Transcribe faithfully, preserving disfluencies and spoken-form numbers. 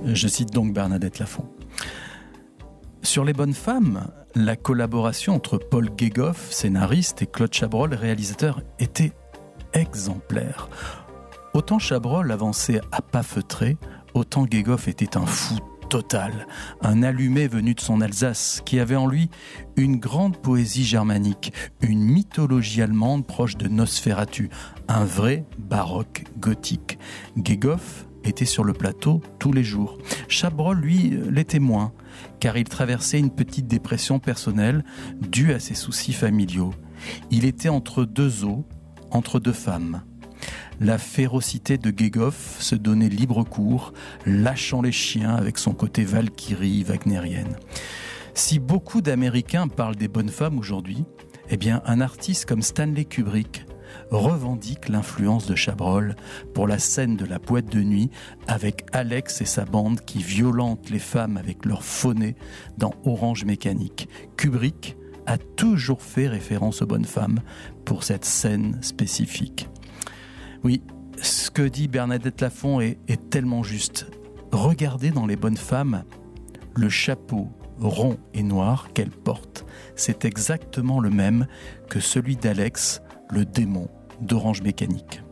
Je cite donc Bernadette Lafont. Sur Les Bonnes Femmes, la collaboration entre Paul Guégoff, scénariste, et Claude Chabrol, réalisateur, était exemplaire. Autant Chabrol avançait à pas feutrés, autant Guégoff était un fou total, un allumé venu de son Alsace, qui avait en lui une grande poésie germanique, une mythologie allemande proche de Nosferatu, un vrai baroque gothique. Guégoff était sur le plateau tous les jours. Chabrol, lui, l'était moins, car il traversait une petite dépression personnelle due à ses soucis familiaux. Il était entre deux eaux, entre deux femmes. La férocité de Guégoff se donnait libre cours, lâchant les chiens avec son côté Valkyrie wagnérienne. Si beaucoup d'Américains parlent des bonnes femmes aujourd'hui, eh bien, un artiste comme Stanley Kubrick revendique l'influence de Chabrol pour la scène de la boîte de nuit avec Alex et sa bande qui violentent les femmes avec leur faux nez dans Orange Mécanique. Kubrick a toujours fait référence aux bonnes femmes pour cette scène spécifique. Oui, ce que dit Bernadette Lafont est, est tellement juste. Regardez dans Les Bonnes Femmes le chapeau rond et noir qu'elle porte. C'est exactement le même que celui d'Alex, le démon d'Orange Mécanique.